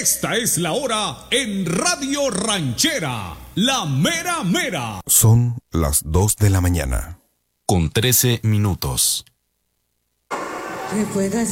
Esta es la hora en Radio Ranchera, la mera mera. Son las 2 de la mañana. Con 13 minutos. Que puedas